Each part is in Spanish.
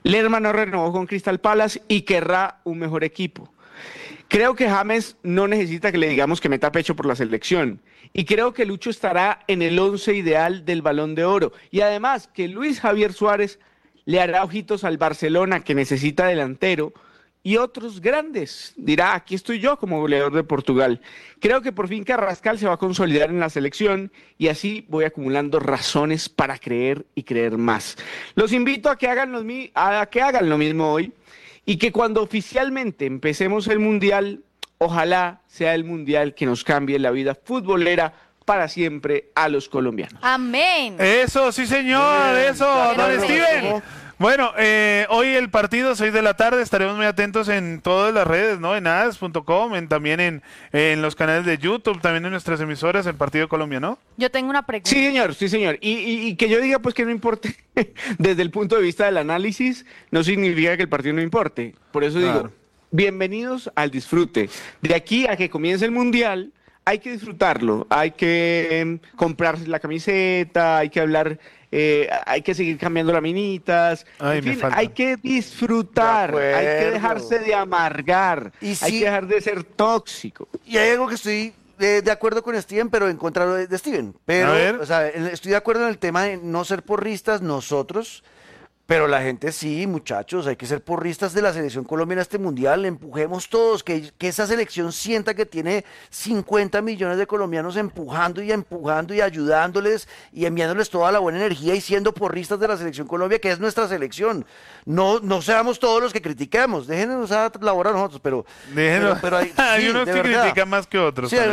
Lerma no renovó con Crystal Palace y querrá un mejor equipo. Creo que James no necesita que le digamos que meta pecho por la selección. Y creo que Lucho estará en el 11 ideal del Balón de Oro. Y además que Luis Javier Suárez le hará ojitos al Barcelona, que necesita delantero, y otros grandes. Dirá, aquí estoy yo como goleador de Portugal. Creo que por fin Carrascal se va a consolidar en la selección y así voy acumulando razones para creer y creer más. Los invito a que hagan lo mismo hoy y que cuando oficialmente empecemos el Mundial, ojalá sea el Mundial que nos cambie la vida futbolera para siempre a los colombianos. Amén. Eso, sí señor, eso, don Steven. Bueno, hoy el partido, 6 de la tarde, estaremos muy atentos en todas las redes, ¿no? En ads.com, también en los canales de YouTube, también en nuestras emisoras, el Partido Colombia, ¿no? Yo tengo una pregunta. Sí, señor, sí, señor. Y que yo diga, pues, que no importe desde el punto de vista del análisis, no significa que el partido no importe. Por eso digo, bienvenidos al disfrute. De aquí a que comience el Mundial, hay que disfrutarlo, hay que comprarse la camiseta, hay que hablar, hay que seguir cambiando laminitas, en fin, hay que disfrutar, hay que dejarse de amargar, hay que dejar de ser tóxico. Y hay algo que estoy de acuerdo con Steven, pero en contra de Steven. Pero, o sea, estoy de acuerdo en el tema de no ser porristas nosotros. Pero la gente sí, muchachos, hay que ser porristas de la selección colombiana a este mundial, empujemos todos, que esa selección sienta que tiene 50 millones de colombianos empujando y ayudándoles y enviándoles toda la buena energía y siendo porristas de la selección Colombia, que es nuestra selección. No seamos todos los que criticamos, déjenos a labor a nosotros, pero hay unos que critican más que otros. Sí,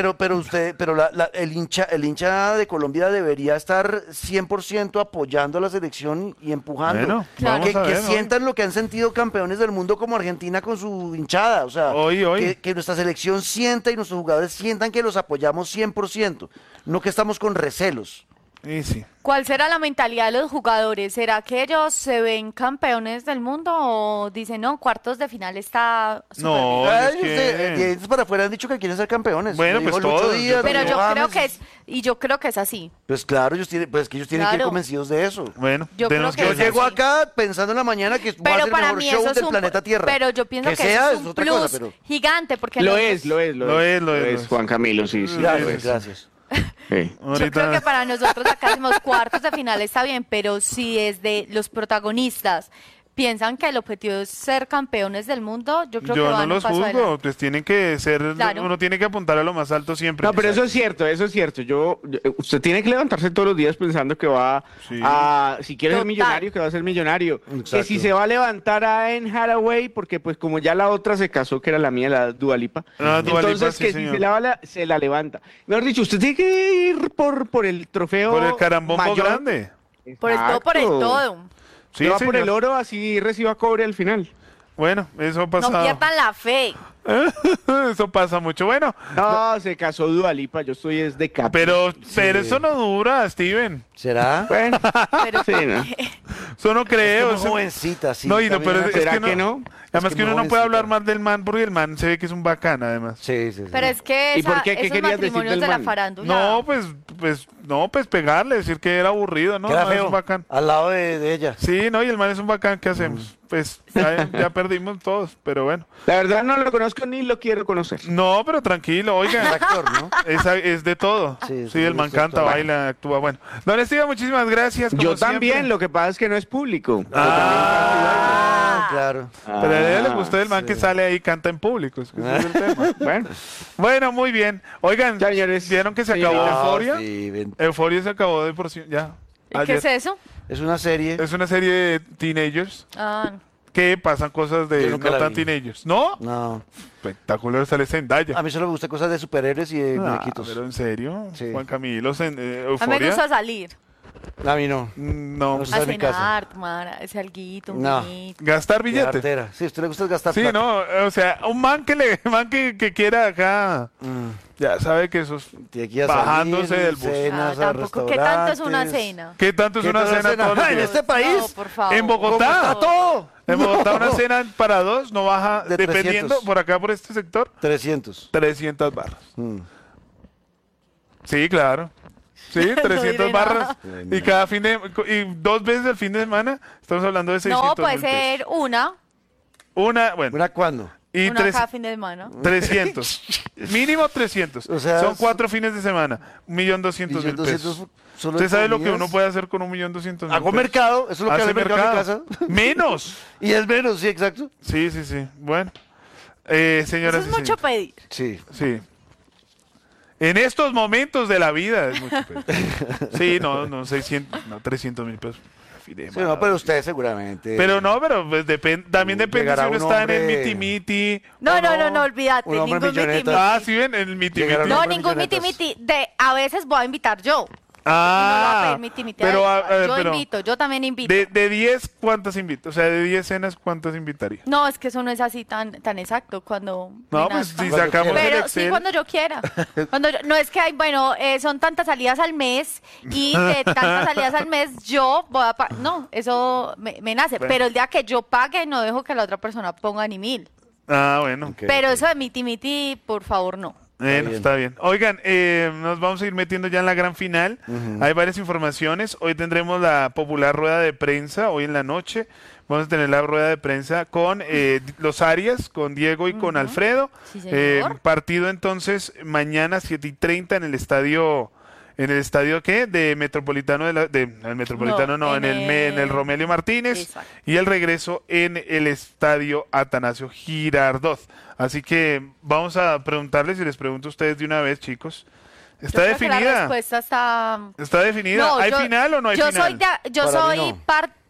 el hincha de Colombia debería estar 100% apoyando a la selección y empujando. Bueno, claro. Que sientan lo que han sentido campeones del mundo como Argentina con su hinchada, o sea, que nuestra selección sienta y nuestros jugadores sientan que los apoyamos 100%, no que estamos con recelos. Sí. ¿Cuál será la mentalidad de los jugadores? ¿Será que ellos se ven campeones del mundo o dicen, no, cuartos de final está súper bien? Dientes para afuera han dicho que quieren ser campeones. Bueno, pues todos. Pero yo creo que es así. Pues claro, ellos tienen que ir convencidos de eso. Bueno, yo llego acá pensando en la mañana que va a ser el mejor show del planeta Tierra. Pero yo pienso que sea, es un plus gigante. Porque lo es, Juan Camilo, sí. Gracias. Sí. Yo creo que para nosotros acá decimos cuartos de final está bien, pero si es de los protagonistas piensan que el objetivo es ser campeones del mundo, yo creo que van no a los paso juzgo, adelante. pues tienen que ser, Claro. Uno tiene que apuntar a lo más alto siempre. No, pero eso es cierto. Usted tiene que levantarse todos los días pensando que va a, si quiere ser millonario, que va a ser millonario. Exacto. Que si se va a levantar a Anne Hathaway, porque pues como ya la otra se casó, que era la mía, la Dua Lipa, entonces sí, que señor. si se la levanta. Mejor dicho, usted tiene que ir por el trofeo Por el carambombo mayor. grande. Por el todo. Sí, va señor. por el oro, así reciba cobre al final. Bueno, eso ha No pasado. pierdan la fe. Eso pasa mucho. Bueno, No, se casó Dua Lipa, yo estoy es de capa. pero eso no dura, Steven. ¿Será? Bueno, Pero sí, ¿no? Eso no creo. Es muy jovencita, sí. No, pero es ¿Será que que no? Además Es que que uno no muy puede jovencita. hablar más del man porque el man se ve que es un bacán, además. Sí. Pero es que ¿Y por qué? ¿Qué esos querías decir matrimonios del de la man? farándula. No, pues pegarle, decir que era aburrido, ¿no? Que era No, es feo, un bacán. al lado de ella. Sí, no, y el man es un bacán, ¿qué hacemos? Pues ya perdimos todos, pero bueno. La verdad no lo conozco ni lo quiero conocer. No, pero tranquilo, Es oigan. actor, ¿no? Es de todo. Sí, El man es canta, actor. baila, actúa. Bueno, don Steven, muchísimas gracias. como Yo también, siempre. lo que pasa es que no es público. Claro. Pero a ella le gustó el man que sale ahí y canta en público. Es que ese es el tema. Bueno, muy bien. Oigan, Señores, ¿vieron que se acabó Euforia? Sí, Euforia se acabó de por sí, ya. ¿Y qué es eso? es una serie. Es una serie de teenagers Ah, que pasan cosas de Yo no nunca la tan vi. teenagers. ¿No? No. Espectacular, sale Zendaya. A mí solo me gustan cosas de superhéroes y de muñequitos. Pero en serio, Sí. Juan Camilo, a mí me Euforia. gusta salir, A mí no. No, No a sé. en mi casa. cenar, tomar ese alguito, un No. vinito. gastar De billetes. artera. Sí, a usted le gusta gastar Sí, plata. no, o sea, un man que quiera acá, ya sabe que eso es Tiene que ir a salir, bajándose del bus. cenas a Tampoco, ¿qué tanto es una restaurantes. cena? ¿Qué tanto es ¿Qué una tal la cena cena? todos los En días? este país. No, por favor. En Bogotá. ¿Cómo está todo? En Bogotá una No. cena para dos no baja, De dependiendo, 300. por acá por este sector, 300. 300 barras. Mm. Sí, claro. Sí, 300 diré barras. nada. Y cada y 2 veces el fin de semana, estamos hablando de 600 No, puede mil pesos. ser una Bueno, ¿Una cuándo? y cada fin de semana. 300. Mínimo 300. O sea, son 4 fines de semana. 1.200.000 pesos. Solo ¿Usted de sabe lo que comidas. uno puede hacer con 1.200.000 pesos? Hago mercado, eso es lo que hace Hace el mercado en mi casa. Menos. Y es menos, sí, exacto. Sí. Bueno. Eso Señoras es y mucho señores. pedir. Sí. Sí. En estos momentos de la vida es mucho peso. Sí, no, 600, no, 300.000 pesos. Sí, no, pero usted seguramente. Pero pues también depende si Llegará uno un está en el hombre- miti-miti. No, o no, olvídate. Un hombre Ningún milloneta. miti-miti. Ah, sí ven, en el miti-miti. Llegaron No, hombre ningún millonetas. miti-miti. A veces voy a invitar yo. Y no lo va a Ah, pedir miti-miti. pero a ver, Yo pero invito, yo también invito. de 10, ¿cuántas invito? O sea, de 10 cenas, ¿cuántas invitaría? No, es que eso no es así tan exacto cuando No, me pues nazca. si Cuando sacamos el Pero Excel. sí, cuando yo quiera. No es que hay, bueno, son tantas salidas al mes y de tantas salidas al mes yo voy a pagar. No, eso me nace. Bueno. Pero el día que yo pague no dejo que la otra persona ponga ni 1.000. Ah, bueno. Ok, Pero ok. eso de miti, por favor, no. Bueno, bien. está bien. Oigan, nos vamos a ir metiendo ya en la gran final. Hay varias informaciones. Hoy tendremos la popular rueda de prensa, hoy en la noche. Vamos a tener la rueda de prensa con los Arias, con Diego y con Alfredo. Sí, señor. Partido entonces mañana 7:30 en el estadio. ¿En el estadio qué? De Metropolitano, el Metropolitano no, en el Romelio Martínez. Exacto. Y el regreso en el estadio Atanasio Girardot. Así que vamos a preguntarles, y les pregunto a ustedes de una vez, chicos. ¿Está Yo creo que la definida? respuesta está... ¿Está definida? No, ¿Hay yo- final o no hay yo final? Yo Para mí soy no.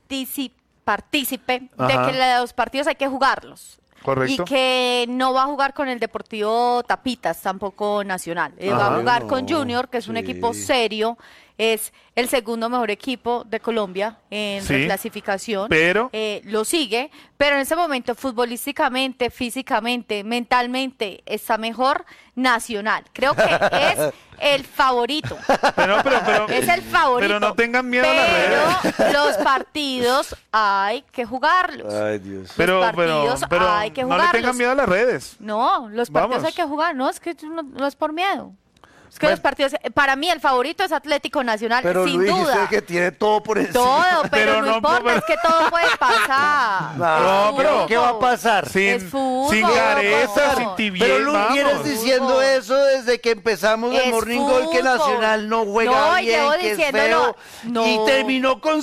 partícipe Ajá. de que los partidos hay que jugarlos. Correcto. Y que no va a jugar con el Deportivo Tapitas, tampoco Nacional. Va Ajá. a jugar No, con Junior, que es un sí. equipo serio. Es el segundo mejor equipo de Colombia en Sí, reclasificación. pero- Lo sigue, pero en ese momento futbolísticamente, físicamente, mentalmente está mejor Nacional. Creo que es el favorito. Pero, Es el favorito. Pero no tengan miedo a las redes. Pero los partidos hay que jugarlos. Ay, Dios. Pero partidos hay que no le jugarlos. tengan miedo a las redes. No, los partidos Vamos. hay que jugar, no, es que no es por miedo. Es que Bueno. los partidos, para mí el favorito es Atlético Nacional, Pero sin Luis, duda. usted que tiene todo por encima. Todo, pero Pero no no, importa, pero- es que todo puede pasar. No, Es pero fútbol. ¿qué va a pasar? Es fútbol, sin caretas, vamos. sin tibieza. Pero Lu, vienes Fútbol. diciendo eso desde que empezamos el Es Morning Goal, que fútbol. Nacional no juega No, y bien, llevo que es diciéndolo. feo, No. y terminó con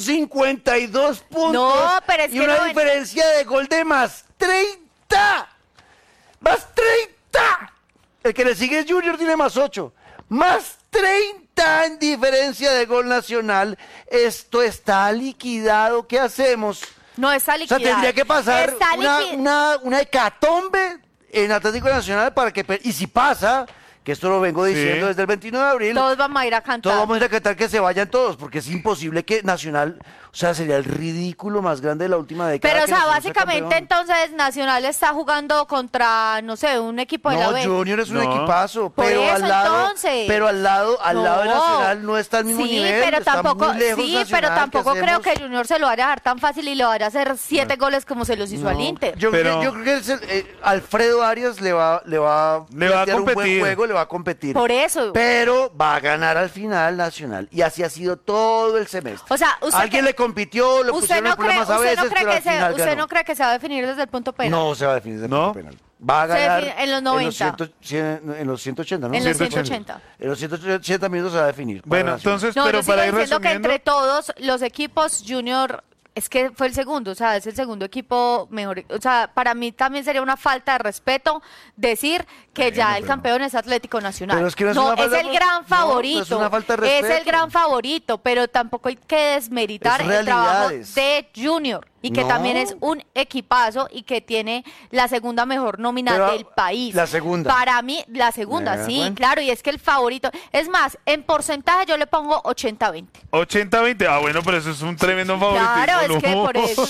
52 puntos No, pero es y que una no- diferencia de gol de más 30. ¡Más 30! El que le sigue es Junior, tiene más 8. ¡Más 30 en diferencia de gol Nacional! Esto está liquidado. ¿Qué hacemos? No está O sea, liquidado. tendría que pasar Está una hecatombe en Atlético Nacional para que... Y si pasa, que esto lo vengo diciendo Sí. desde el 29 de abril, Todos vamos a ir a cantar. todos vamos a ir a cantar que se vayan todos, porque es imposible que Nacional... O sea, sería el ridículo más grande de la última década. Pero, o que sea, Nacional sea básicamente campeón. entonces Nacional está jugando contra, no sé, un equipo de la No, B. Junior es un No. equipazo, Por pero eso, al lado, entonces. pero al lado de No. Nacional no está al mismo sí, nivel. pero está tampoco, muy lejos sí, Nacional, pero tampoco ¿qué creo hacemos? que Junior se lo vaya a dejar tan fácil y le vaya a hacer 7 goles como se los hizo al No, Inter. Pero- yo creo que Alfredo Arias le va a plantear un buen competir. juego, le va a competir. Por eso. Pero va a ganar al final Nacional. Y así ha sido todo el semestre. O sea, usted Alguien que- le compitió, le ¿Usted pusieron no el problema cree, a veces, pero al que final usted ganó. no cree que se va a definir desde el punto penal? No se va a definir desde el ¿No? punto penal. Va a Se ganar define en los 90. En los 180, ¿no? En los 180. 180. En los 180 minutos se va a definir. Bueno, para Nacional. entonces, No, pero yo sigo para ir diciendo que resumiendo... entre todos los equipos Junior es que fue el segundo, o sea, es el segundo equipo mejor. O sea, para mí también sería una falta de respeto decir que ya el campeón es Atlético Nacional. Pero es que no es no, una es falta el de- gran no, favorito. no es una falta de Es el respeto. gran favorito, pero tampoco hay que desmeritar Es el trabajo realidades. de Junior. Y que No. también es un equipazo y que tiene la segunda mejor nómina Pero del país. la segunda. Para mí, la segunda, sí, Bueno. claro. Y es que el favorito. Es más, en porcentaje yo le pongo 80-20. 80-20. Ah, bueno, pero eso es un tremendo favoritismo. Claro, es que ¿no? por eso.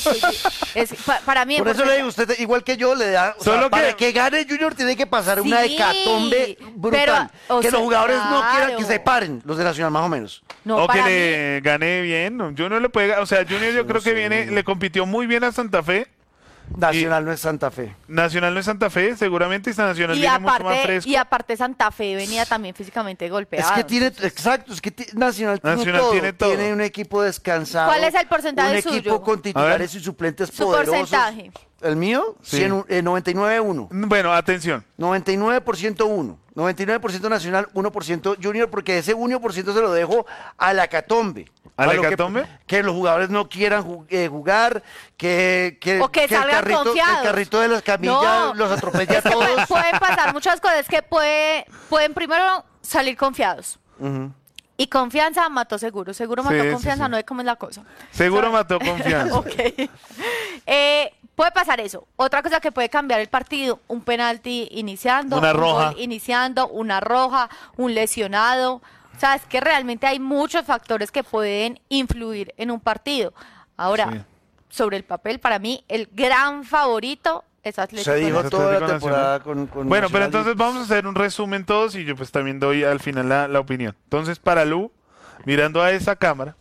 Para mí, en Por eso le digo, porcentaje- usted, igual que yo, le da. O sea, Solo para que- que gane Junior tiene que pasar una Sí, hecatombe brutal. pero, o que los sea, jugadores no quieran claro. que se paren, los de Nacional más o menos. No, O que para mí, le gane bien. Junior le puede, o sea, Junior yo creo que viene, le compitió muy bien a Santa Fe. Nacional no es Santa Fe. Nacional no es Santa Fe, seguramente esta Nacional viene mucho más fresco. Y aparte Santa Fe venía también físicamente golpeado. Es que tiene, exacto, es que Nacional tiene todo. Tiene un equipo descansado. ¿Cuál es el porcentaje suyo? Un equipo con titulares y suplentes poderosos. ¿Porcentaje? ¿El mío? Sí. 99-1. Bueno, atención. 99% 1. 99% Nacional, 1% Junior, porque ese 1% se lo dejo a la hecatombe. ¿A la hecatombe? Que los jugadores no quieran jugar, que salgan confiados. el carrito de las camillas los atropella a todos. Pueden pasar muchas cosas que pueden primero salir confiados. Y confianza mató seguro. Seguro mató confianza, no es cómo es la cosa. Seguro mató confianza. Ok. Puede pasar eso. Otra cosa que puede cambiar el partido, un penalti iniciando, una roja. Gol iniciando, una roja, un lesionado. O sea, es que realmente hay muchos factores que pueden influir en un partido. Ahora, sobre el papel, para mí, el gran favorito es Atlético. Se dijo toda la temporada con bueno, pero entonces vamos a hacer un resumen todos y yo pues también doy al final la opinión. Entonces, para Lu, mirando a esa cámara,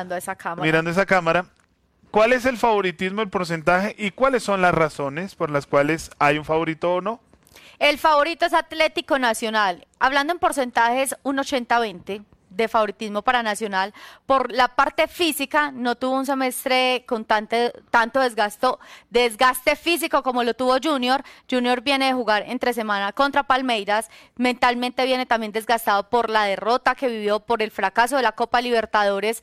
¿cuál es el favoritismo, el porcentaje y cuáles son las razones por las cuales hay un favorito o no? El favorito es Atlético Nacional. Hablando en porcentajes, un 80-20 de favoritismo para Nacional. Por la parte física, no tuvo un semestre con tanto desgaste físico como lo tuvo Junior. Junior viene de jugar entre semana contra Palmeiras. Mentalmente viene también desgastado por la derrota que vivió, por el fracaso de la Copa Libertadores.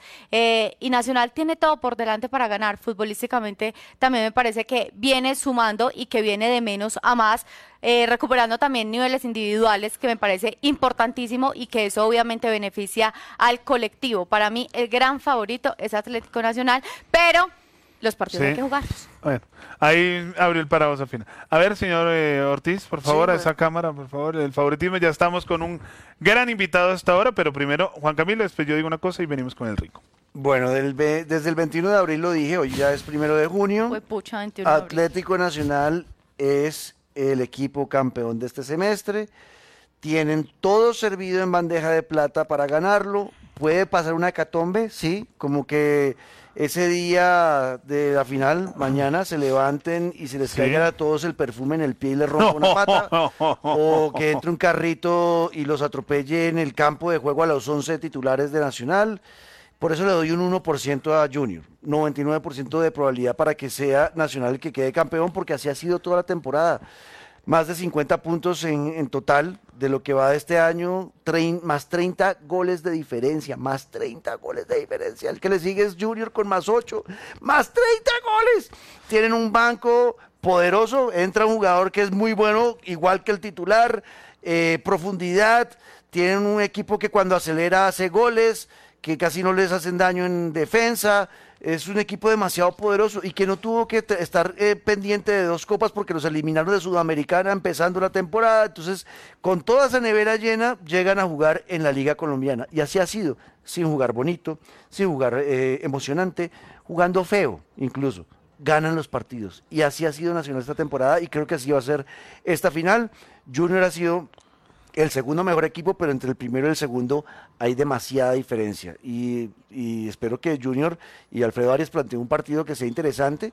Y Nacional tiene todo por delante para ganar. Futbolísticamente también me parece que viene sumando y que viene de menos a más. Recuperando también niveles individuales, que me parece importantísimo y que eso obviamente beneficia al colectivo. Para mí el gran favorito es Atlético Nacional, pero los partidos hay que jugarlos. Bueno, ahí abrió el paraguas al final. A ver, señor Ortiz, por favor, a esa cámara, por favor, el favoritismo. Ya estamos con un gran invitado hasta ahora, pero primero Juan Camilo, después yo digo una cosa y venimos con el rico. Bueno, desde el 21 de abril lo dije, hoy ya es 1 de junio. Fue pucha, 21 de abril. Atlético Nacional es el equipo campeón de este semestre. Tienen todo servido en bandeja de plata para ganarlo. Puede pasar una hecatombe, sí, como que ese día de la final, mañana, se levanten y se les caiga a todos el perfume en el pie y les rompa una pata, o que entre un carrito y los atropelle en el campo de juego a los 11 titulares de Nacional. Por eso le doy un 1% a Junior, 99% de probabilidad para que sea Nacional el que quede campeón, porque así ha sido toda la temporada. Más de 50 puntos en total de lo que va de este año, más 30 goles de diferencia, más 30 goles de diferencia. El que le sigue es Junior con más 8, más 30 goles. Tienen un banco poderoso, entra un jugador que es muy bueno, igual que el titular, profundidad, tienen un equipo que cuando acelera hace goles, que casi no les hacen daño en defensa. Es un equipo demasiado poderoso y que no tuvo que estar pendiente de 2 copas porque los eliminaron de Sudamericana empezando la temporada. Entonces, con toda esa nevera llena, llegan a jugar en la Liga Colombiana. Y así ha sido, sin jugar bonito, sin jugar emocionante, jugando feo incluso. Ganan los partidos. Y así ha sido Nacional esta temporada y creo que así va a ser esta final. Junior ha sido el segundo mejor equipo, pero entre el primero y el segundo hay demasiada diferencia. Y espero que Junior y Alfredo Arias planteen un partido que sea interesante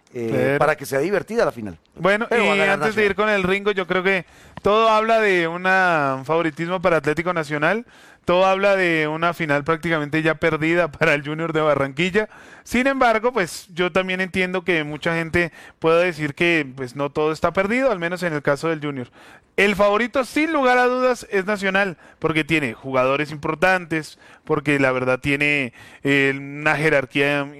para que sea divertida la final. Bueno, y antes de ir con el Ringo, yo creo que todo habla de un favoritismo para Atlético Nacional. Todo habla de una final prácticamente ya perdida para el Junior de Barranquilla. Sin embargo, pues yo también entiendo que mucha gente puede decir que pues no todo está perdido, al menos en el caso del Junior. El favorito, sin lugar a dudas, es Nacional, porque tiene jugadores importantes, porque la verdad tiene una jerarquía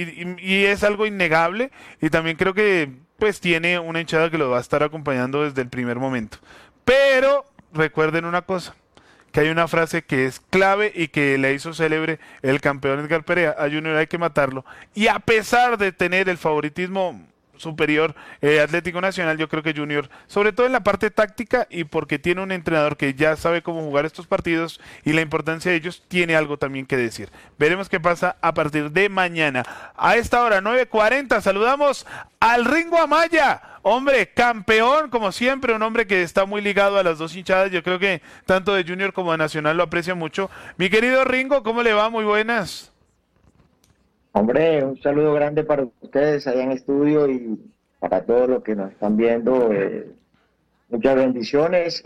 y es algo innegable. Y también creo que pues tiene una hinchada que lo va a estar acompañando desde el primer momento. Pero recuerden una cosa, que hay una frase que es clave y que le hizo célebre el campeón Edgar Perea: a Junior hay que matarlo. Y a pesar de tener el favoritismo superior Atlético Nacional, yo creo que Junior, sobre todo en la parte táctica y porque tiene un entrenador que ya sabe cómo jugar estos partidos y la importancia de ellos, tiene algo también que decir. Veremos qué pasa a partir de mañana. A esta hora, 9:40, saludamos al Ringo Amaya. Hombre, campeón, como siempre, un hombre que está muy ligado a las dos hinchadas. Yo creo que tanto de Junior como de Nacional lo aprecia mucho. Mi querido Ringo, ¿cómo le va? Muy buenas. Hombre, un saludo grande para ustedes allá en estudio y para todos los que nos están viendo. Muchas bendiciones.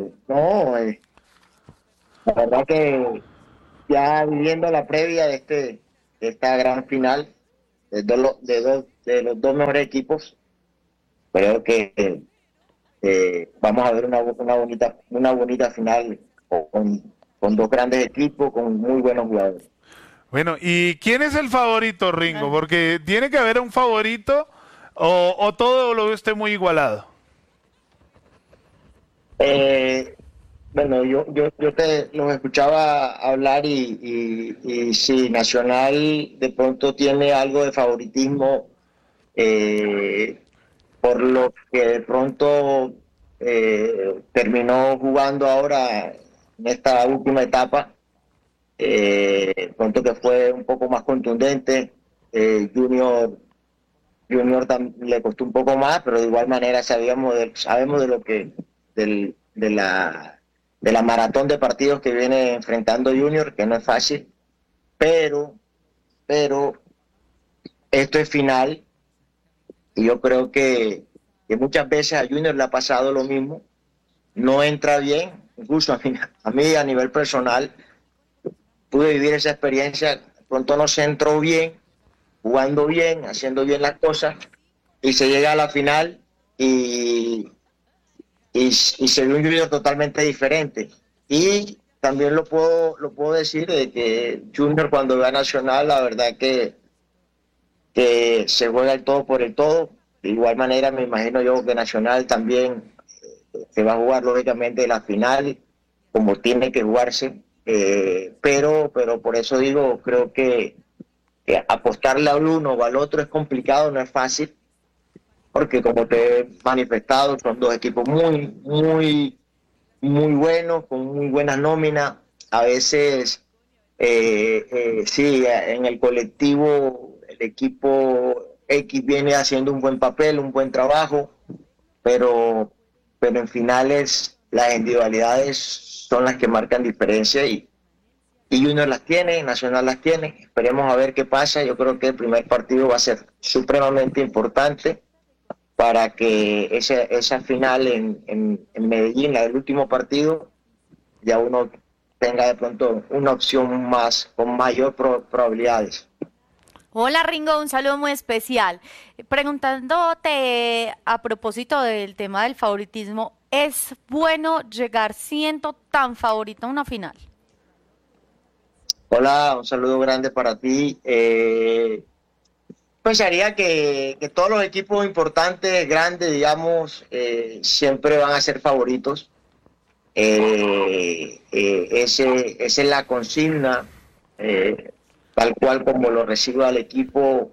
La verdad que ya viviendo la previa de esta gran final de los dos mejores equipos, creo que vamos a ver una bonita final con dos grandes equipos, con muy buenos jugadores. Bueno, ¿y quién es el favorito, Ringo? Porque tiene que haber un favorito o todo lo ve usted muy igualado. Bueno, yo te los escuchaba hablar y sí, Nacional de pronto tiene algo de favoritismo, por lo que de pronto terminó jugando ahora en esta última etapa, pronto que fue un poco más contundente. Junior le costó un poco más, pero de igual manera sabemos de lo que de la maratón de partidos que viene enfrentando Junior, que no es fácil, pero esto es final, y yo creo que muchas veces a Junior le ha pasado lo mismo, no entra bien, incluso a mí a nivel personal pude vivir esa experiencia, pronto no se entró bien, jugando bien, haciendo bien las cosas, y se llega a la final y se ve un Junior totalmente diferente. Y también lo puedo decir de que Junior, cuando va a Nacional, la verdad que se juega el todo por el todo. De igual manera me imagino yo que Nacional también se va a jugar lógicamente la final como tiene que jugarse, pero por eso digo, creo que apostarle al uno o al otro es complicado, no es fácil, porque como te he manifestado, son dos equipos muy buenos, con muy buenas nóminas. A veces, sí, en el colectivo, el equipo X viene haciendo un buen papel, un buen trabajo, pero en finales las individualidades son las que marcan diferencia, y Junior las tiene, Nacional las tiene. Esperemos a ver qué pasa. Yo creo que el primer partido va a ser supremamente importante para que esa final en Medellín, la del último partido, ya uno tenga de pronto una opción más, con mayor probabilidades. Hola Ringo, un saludo muy especial. Preguntándote a propósito del tema del favoritismo, ¿es bueno llegar siendo tan favorito a una final? Hola, un saludo grande para ti. Pensaría que todos los equipos importantes, grandes, digamos, siempre van a ser favoritos. Esa es la consigna, tal cual como lo reciba el equipo,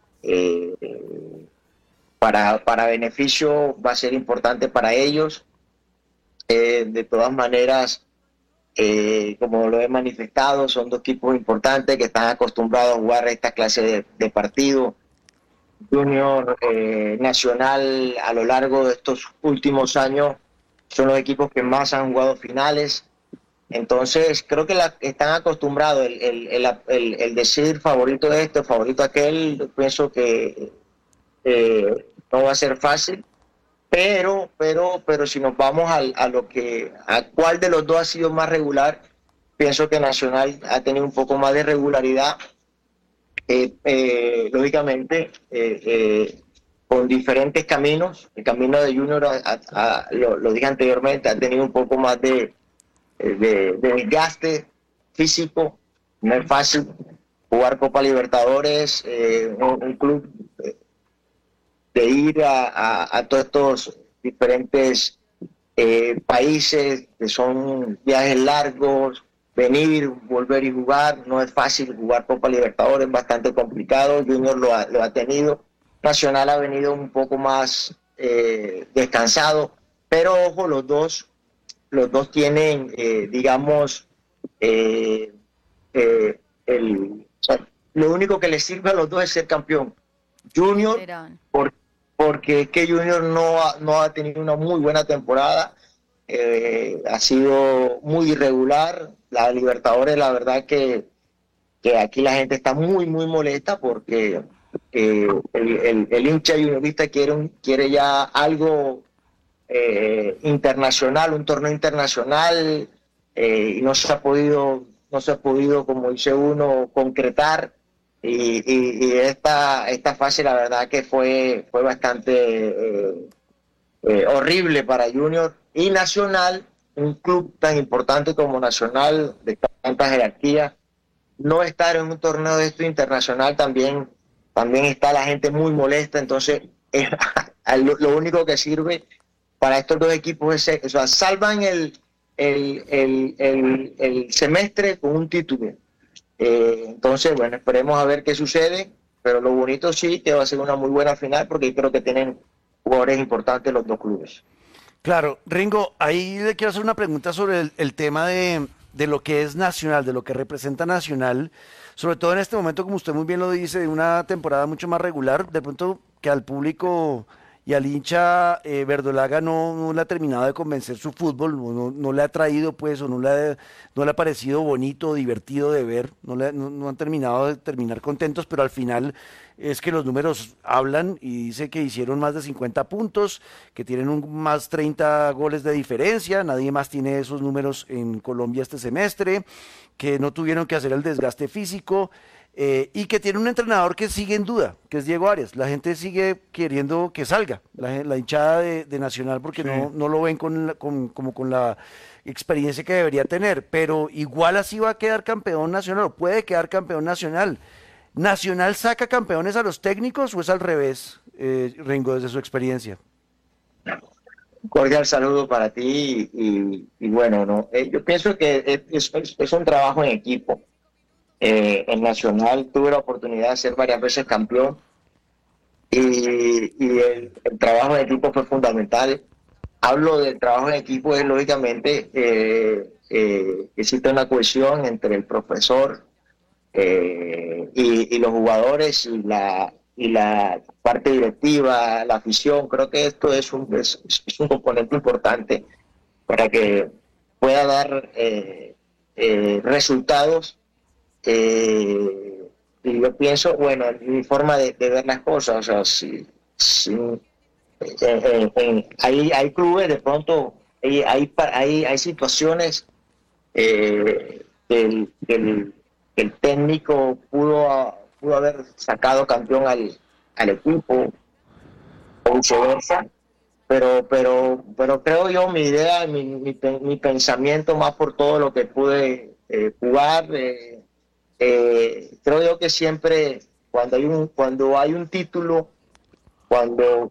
para beneficio va a ser importante para ellos. De todas maneras, como lo he manifestado, son dos equipos importantes que están acostumbrados a jugar esta clase de partido. Junior, Nacional, a lo largo de estos últimos años, son los equipos que más han jugado finales. Entonces, creo que están acostumbrados. El decir favorito de este, favorito aquel, pienso que no va a ser fácil. Pero si nos vamos a cuál de los dos ha sido más regular, pienso que Nacional ha tenido un poco más de regularidad. Lógicamente, con diferentes caminos. El camino de Junior, lo dije anteriormente, ha tenido un poco más de desgaste físico. No es fácil jugar Copa Libertadores, un club de ir a todos estos diferentes países, que son viajes largos, venir, volver y jugar. No es fácil jugar Copa Libertadores, es bastante complicado. Junior lo ha tenido. Nacional ha venido un poco más descansado, pero ojo, los dos tienen, digamos, lo único que les sirve a los dos es ser campeón. Junior, porque es que Junior no ha tenido una muy buena temporada, ha sido muy irregular. La Libertadores, la verdad que aquí la gente está muy molesta porque el hincha juniorista quiere ya algo internacional, un torneo internacional, y no se ha podido, como dice uno, concretar. Y esta fase, la verdad que fue bastante horrible para Junior y Nacional, un club tan importante como Nacional, de tanta jerarquía. No estar en un torneo de esto internacional también está la gente muy molesta. Entonces lo único que sirve para estos dos equipos es, o sea, salvan el semestre con un título. Entonces, bueno, esperemos a ver qué sucede, pero lo bonito sí que va a ser una muy buena final, porque creo que tienen jugadores importantes los dos clubes. Claro, Ringo, ahí le quiero hacer una pregunta sobre el tema de lo que es Nacional, de lo que representa Nacional, sobre todo en este momento, como usted muy bien lo dice, de una temporada mucho más regular, de pronto que al público y al hincha verdolaga no le ha terminado de convencer su fútbol, no le ha traído pues, o no le ha parecido bonito, divertido de ver, no han terminado de terminar contentos, pero al final es que los números hablan y dice que hicieron más de 50 puntos, que tienen más 30 goles de diferencia, nadie más tiene esos números en Colombia este semestre, que no tuvieron que hacer el desgaste físico, y que tiene un entrenador que sigue en duda, que es Diego Arias. La gente sigue queriendo que salga, la hinchada de Nacional, porque sí, no lo ven como con la experiencia que debería tener, pero igual así va a quedar campeón Nacional, o puede quedar campeón Nacional. ¿Nacional saca campeones a los técnicos o es al revés, Ringo, desde su experiencia? Un cordial saludo para ti y bueno, ¿no? Yo pienso que es un trabajo en equipo. En Nacional tuve la oportunidad de ser varias veces campeón y el trabajo en equipo fue fundamental. Hablo del trabajo en equipo, es lógicamente existe una cohesión entre el profesor y los jugadores y la parte directiva, la afición. Creo que esto es un componente importante para que pueda dar resultados. Y yo pienso, bueno, mi forma de ver las cosas, o sea, hay clubes, de pronto hay situaciones que el técnico pudo haber sacado campeón al equipo o viceversa, pero creo yo, mi idea, mi pensamiento, más por todo lo que pude jugar, creo yo que siempre cuando hay un título, cuando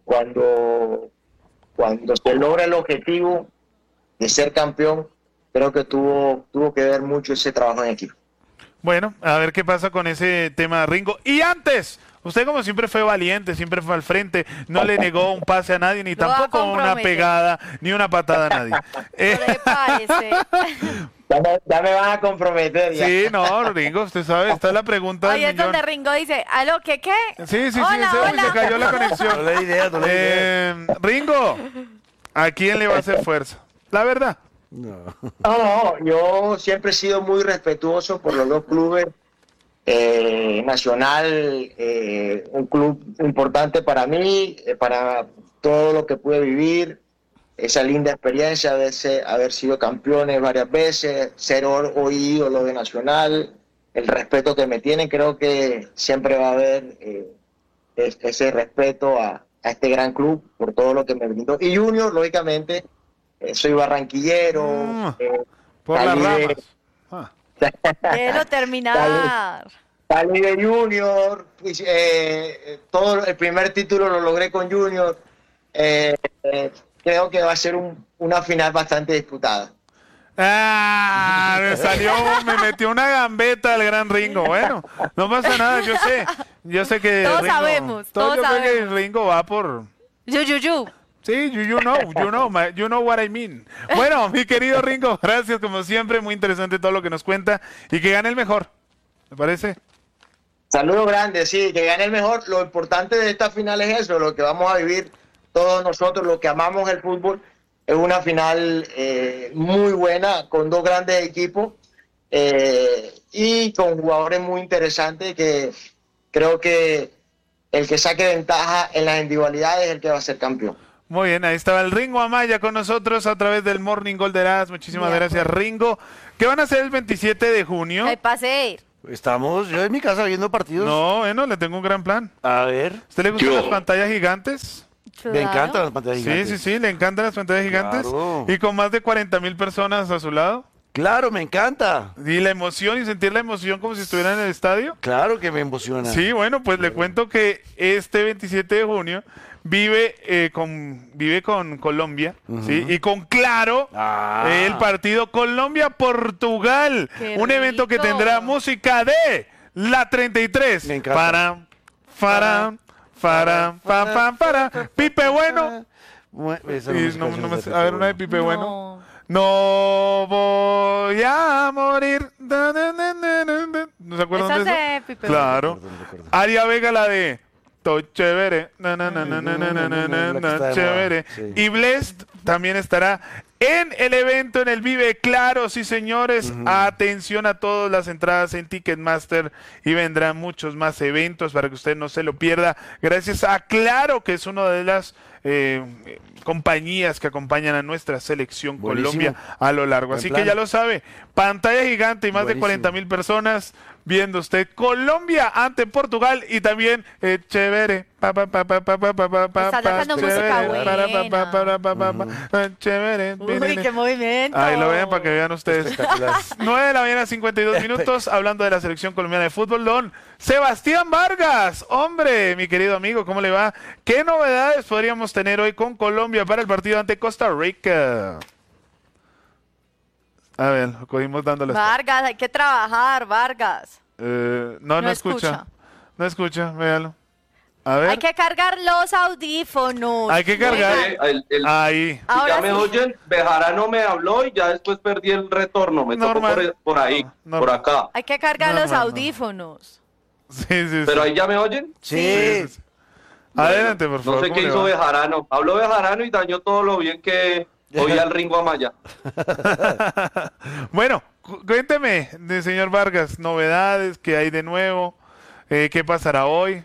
se logra el objetivo de ser campeón, creo que tuvo que ver mucho ese trabajo en equipo. Bueno, a ver qué pasa con ese tema, Ringo. Y antes, usted como siempre fue valiente, siempre fue al frente, no le negó un pase a nadie, ni tampoco una pegada, ni una patada a nadie. ¿Qué le parece? Ya me van a comprometer. Ya. Sí, no, Ringo, usted sabe, esta es la pregunta del Ahí es millón. donde Ringo dice, ¿aló, qué? Sí, Hola. se cayó la conexión. No le idea. Ringo, ¿a quién le va a hacer fuerza? La verdad. No, yo siempre he sido muy respetuoso por los dos clubes. Nacional, un club importante para mí, para todo lo que pude vivir, esa linda experiencia de haber sido campeones varias veces, ser hoy ídolo de Nacional, el respeto que me tienen. Creo que siempre va a haber ese respeto a este gran club por todo lo que me brindó. Y Junior, lógicamente, soy barranquillero. Por las ramas. Déjelo terminar. Salí de Junior, todo el primer título lo logré con Junior. Creo que va a ser una final bastante disputada. Me metió una gambeta el gran Ringo. Bueno, no pasa nada, yo sé que Todos Ringo, sabemos. Yo creo que el Ringo va por... You. Sí, you know what I mean. Bueno, mi querido Ringo, gracias como siempre, muy interesante todo lo que nos cuenta y que gane el mejor, ¿me parece? Saludos grandes, sí, que gane el mejor. Lo importante de esta final es eso, lo que vamos a vivir todos nosotros, los que amamos el fútbol. Es una final muy buena, con dos grandes equipos y con jugadores muy interesantes que creo que el que saque ventaja en las individualidades es el que va a ser campeón. Muy bien, ahí estaba el Ringo Amaya con nosotros a través del Morning Gol de Eras. Muchísimas gracias, Ringo. ¿Qué van a hacer el 27 de junio? Ay, pase. Estamos yo en mi casa viendo partidos. No, bueno, le tengo un gran plan. A ver. ¿A usted le gustan las pantallas gigantes? Claro. Me encantan las pantallas gigantes. Sí, sí, sí, le encantan las pantallas gigantes. Claro. Y con más de 40,000 personas a su lado. Claro, me encanta. Y la emoción, y sentir la emoción como si estuviera en el estadio. Claro que me emociona. Sí, bueno, pues le cuento que este 27 de junio vive con Colombia, ¿sí? Y con Claro, el partido Colombia-Portugal. Qué Un evento que rico. tendrá música de La 33. Me encanta. Para. Pipe Bueno. Esa no Y es no canción me de sé- Pipe a ver, una de Bueno. Pipe Bueno. No voy a morir. ¿No se acuerdan Esa de eso? es de Pipe Claro. No recuerdo. Aria Vega, la de Estoy chévere. La que está de Chévere. moda, sí. Y Blessed también estará en el evento, en el Vive Claro, sí señores. Atención a todas las entradas en Ticketmaster y vendrán muchos más eventos para que usted no se lo pierda. Gracias a Claro, que es una de las compañías que acompañan a nuestra selección Buenísimo. Colombia a lo largo. Buen Así plan. que ya lo sabe, pantalla gigante y más de Buenísimo. 40,000 personas viendo usted Colombia ante Portugal y también chévere. Está sacando música buena. Chévere. Uy, qué movimiento. Ahí lo ven para que vean ustedes. Espectacular. 9 de la mañana, 52 minutos, hablando de la selección colombiana de fútbol. Don Sebastián Vargas, hombre, mi querido amigo, ¿cómo le va? ¿Qué novedades podríamos tener hoy con Colombia para el partido ante Costa Rica? A ver, lo cogimos dándole. Vargas, hay que trabajar, Vargas. No No escucha. escucha. No escucha, véalo. A ver. Hay que cargar los audífonos. Hay que cargar. Ahí. Ahora Ya me sí. oyen, Bejarano me habló y ya después perdí el retorno. Me Normal. tocó por ahí, Normal. por acá. Hay que cargar los Normal, audífonos. Sí, sí, sí. Pero ahí ya me oyen. Sí. Adelante, por favor. No sé ¿cómo qué le hizo va? Bejarano. Habló Bejarano y dañó todo lo bien que oía el Ringo Amaya. Bueno, cuénteme, señor Vargas, novedades que hay de nuevo, qué pasará hoy.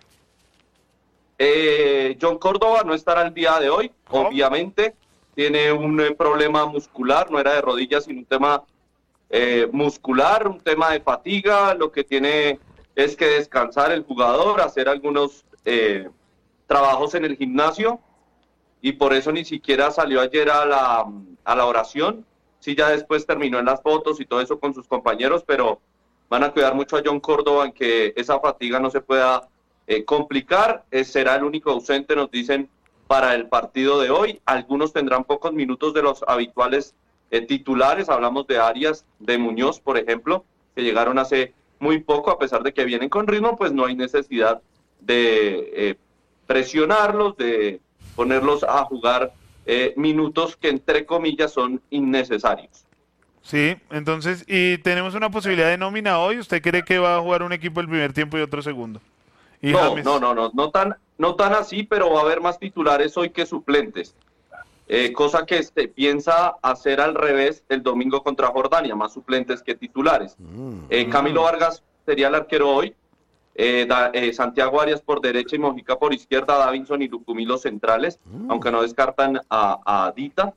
John Córdoba no estará el día de hoy, ¿Cómo? obviamente. Tiene un problema muscular, no era de rodillas, sino un tema muscular, un tema de fatiga. Lo que tiene es que descansar el jugador, hacer algunos trabajos en el gimnasio, y por eso ni siquiera salió ayer a la oración. Sí, ya después terminó en las fotos y todo eso con sus compañeros, pero van a cuidar mucho a John Córdoba en que esa fatiga no se pueda complicar. Será el único ausente, nos dicen, para el partido de hoy. Algunos tendrán pocos minutos de los habituales titulares. Hablamos de Arias, de Muñoz, por ejemplo, que llegaron hace muy poco. A pesar de que vienen con ritmo, pues no hay necesidad de presionarlos, de ponerlos a jugar minutos que entre comillas son innecesarios. Sí, entonces, y tenemos una posibilidad de nómina hoy. ¿Usted cree que va a jugar un equipo el primer tiempo y otro segundo? Y James. No tan así, pero va a haber más titulares hoy que suplentes. Cosa que piensa hacer al revés el domingo contra Jordania, más suplentes que titulares. Camilo Vargas sería el arquero hoy, Santiago Arias por derecha y Mojica por izquierda, Davinson y Lucumí los centrales, aunque no descartan a Dita.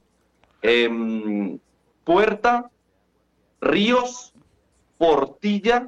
Puerta, Ríos, Portilla,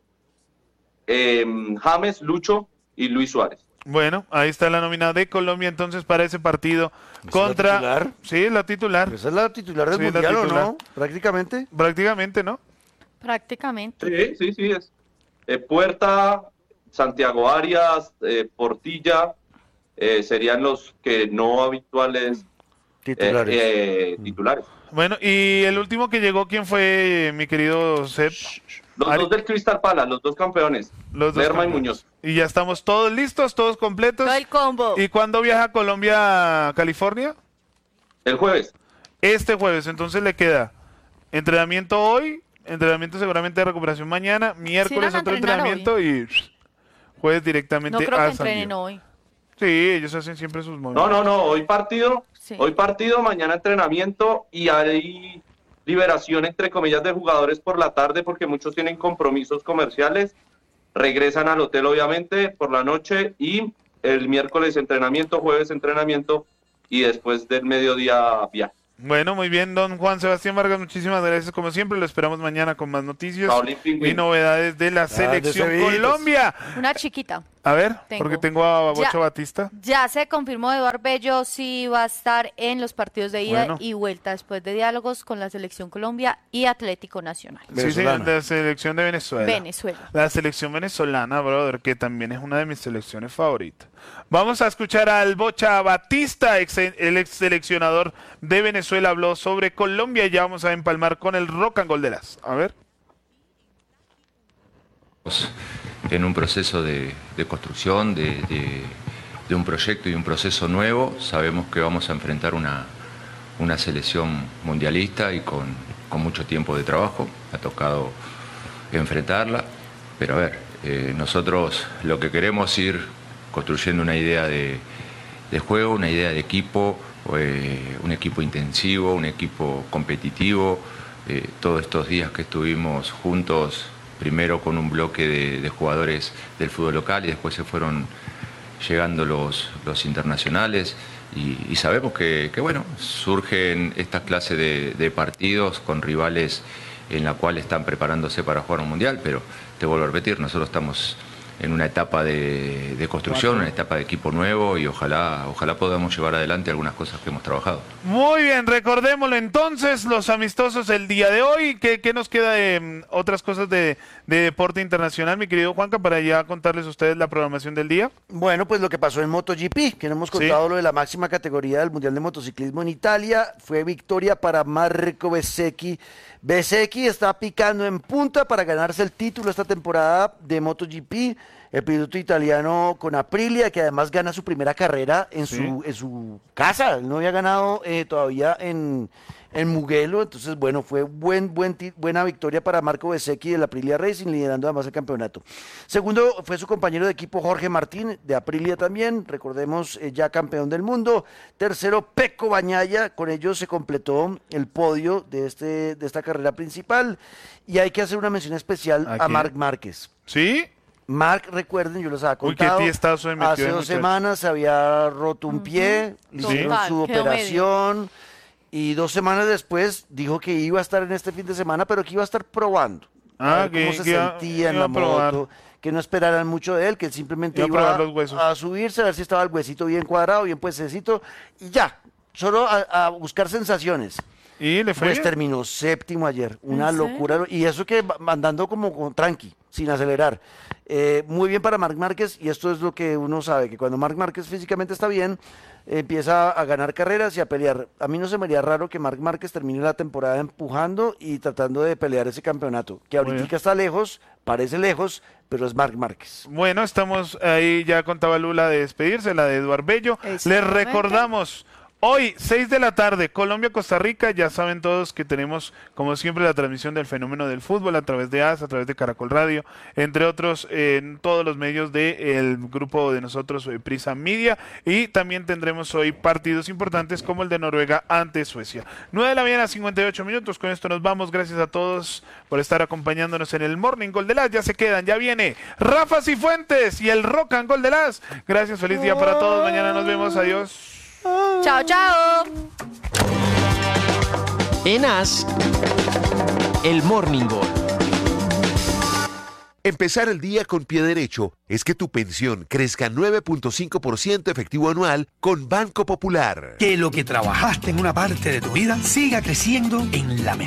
James, Lucho y Luis Suárez. Bueno, ahí está la nómina de Colombia entonces para ese partido contra... la titular? Sí, la titular. Esa es la titular del Sí, la mundial, ¿o titular. no? Prácticamente. Prácticamente, ¿no? Prácticamente. Sí, es. Puerta, Santiago Arias, Portilla, serían los que no habituales titulares. Bueno, y el último que llegó, ¿quién fue, mi querido Sep? Los dos del Crystal Palace, los dos campeones, Los dos Lerma y campeones. Muñoz. Y ya estamos todos listos, todos completos. Todo el combo. ¿Y cuándo viaja Colombia a California? El jueves. Este jueves, entonces le queda entrenamiento hoy, entrenamiento seguramente de recuperación mañana, miércoles van a otro entrenar entrenamiento y jueves directamente No creo que a San entrenen Diego. hoy. Sí, ellos hacen siempre sus movimientos. No, hoy partido, Sí. mañana entrenamiento y hay liberación entre comillas de jugadores por la tarde porque muchos tienen compromisos comerciales, regresan al hotel obviamente por la noche y el miércoles entrenamiento, jueves entrenamiento y después del mediodía viaje. Bueno, muy bien, don Juan Sebastián Vargas, muchísimas gracias como siempre, lo esperamos mañana con más noticias y novedades de la selección Colombia. Una chiquita. A ver, porque tengo a Bocho Batista. Ya se confirmó, Eduardo Bello sí va a estar en los partidos de ida y vuelta después de diálogos con la selección Colombia y Atlético Nacional. Sí, la selección de Venezuela. La selección venezolana, brother, que también es una de mis selecciones favoritas. Vamos a escuchar al Bocha Batista, el ex seleccionador de Venezuela, habló sobre Colombia y ya vamos a empalmar con el Rock and Gold de las. A ver. En un proceso de construcción, de un proyecto y un proceso nuevo, sabemos que vamos a enfrentar una selección mundialista y con mucho tiempo de trabajo. Ha tocado enfrentarla, pero a ver, nosotros lo que queremos es ir construyendo una idea de juego, una idea de equipo, un equipo intensivo, un equipo competitivo. Todos estos días que estuvimos juntos, primero con un bloque de jugadores del fútbol local y después se fueron llegando los internacionales y sabemos que bueno, surgen estas clases de partidos con rivales en la cual están preparándose para jugar un mundial, pero te vuelvo a repetir, nosotros estamos en una etapa de construcción, una etapa de equipo nuevo y ojalá podamos llevar adelante algunas cosas que hemos trabajado. Muy bien, recordémoslo entonces, los amistosos el día de hoy. ¿Qué nos queda de otras cosas de deporte internacional, mi querido Juanca, para ya contarles a ustedes la programación del día? Bueno, pues lo que pasó en MotoGP, que no hemos contado lo de la máxima categoría del Mundial de Motociclismo en Italia, fue victoria para Marco Bezzecchi. Bezzecchi está picando en punta para ganarse el título esta temporada de MotoGP. El piloto italiano con Aprilia, que además gana su primera carrera en su casa. Él no había ganado todavía en Mugello. Entonces, bueno, fue buena victoria para Marco Bezzecchi del Aprilia Racing, liderando además el campeonato. Segundo fue su compañero de equipo Jorge Martín, de Aprilia también. Recordemos, ya campeón del mundo. Tercero, Pecco Bagnaia. Con ellos se completó el podio de esta carrera principal. Y hay que hacer una mención especial a Marc Márquez. ¿Sí? Marc, recuerden, yo les había contado, hace 2 semanas se había roto un pie, le hicieron su operación y 2 semanas después dijo que iba a estar en este fin de semana, pero que iba a estar probando cómo se sentía en la moto, que no esperaran mucho de él, que él simplemente iba a subirse, a ver si estaba el huesito bien cuadrado, bien puestecito, y ya, solo a buscar sensaciones. ¿Y le fue pues bien? Terminó séptimo ayer, una locura, y eso que andando como tranqui, sin acelerar. Muy bien para Marc Márquez, y esto es lo que uno sabe, que cuando Marc Márquez físicamente está bien, empieza a ganar carreras y a pelear. A mí no se me haría raro que Marc Márquez termine la temporada empujando y tratando de pelear ese campeonato, que ahorita está lejos, parece lejos, pero es Marc Márquez. Bueno, estamos ahí, ya contaba Lula de despedirse, la de Eduardo Bello. Les recordamos... Hoy, 6 de la tarde, Colombia-Costa Rica. Ya saben todos que tenemos, como siempre, la transmisión del fenómeno del fútbol a través de AS, a través de Caracol Radio, entre otros, en todos los medios del grupo de nosotros, Prisa Media. Y también tendremos hoy partidos importantes como el de Noruega ante Suecia. 9 de la mañana, 58 minutos. Con esto nos vamos. Gracias a todos por estar acompañándonos en el Morning Gol de las. Ya se quedan, ya viene Rafa Cifuentes y el Rock and Gol de las. Gracias, feliz día para todos. Mañana nos vemos. Adiós. Chao, chao. En AS, el Morning Gol. Empezar el día con pie derecho es que tu pensión crezca 9.5% efectivo anual con Banco Popular. Que lo que trabajaste en una parte de tu vida siga creciendo en la